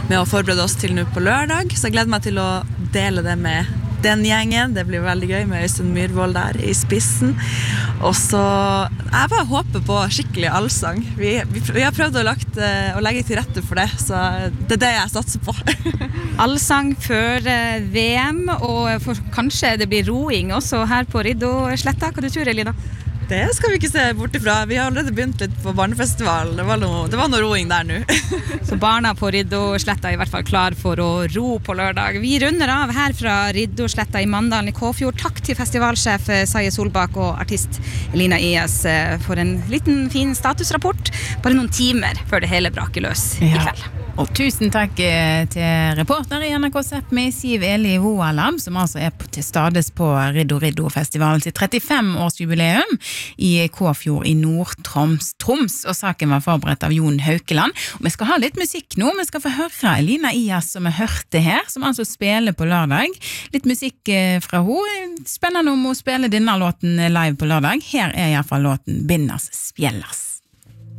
med å forberede oss til nå på lørdag, så jeg gleder meg til å dele det med den gjengen. Det blir veldig gøy med Øystein Myrvold der i spissen. Og så, jeg bare håper på skikkelig allsang. Vi har prøvd å legge til rette for det, så det det jeg satser på. Allsang før VM, og kanskje det blir roing også her på Riddarsletta. Hva du tror, Elina? Det skal vi ikke se bort ifra. Vi har allerede begynt litt på barnefestival. Det var noe roing der nå. Så barna på Riddarsletta er i hvert fall klar for å ro på lørdag. Vi runder av her fra Riddarsletta i Mandalen i Kåfjord. Takk til festivalsjef Saie Solbakk og artist Elina Ias for en liten fin statusrapport. Bare noen timer før det hele braker løs i kveld. Og tusen takk til reporter i NRK Sepp med Siv Eli Voalam, som altså er til stades på Riddo-festivalen til 35-årsjubileum i Kåfjord i Nord-Troms. Og saken var forberedt av Jon Haukeland. Og vi skal ha litt musikk nå. Vi skal få høre Elina Ias, som vi hørte her, som altså spiller på lørdag. Litt musikk fra henne. Spennende om å spille denne låten live på lørdag. Her er i hvert fall låten Binders Spjellas.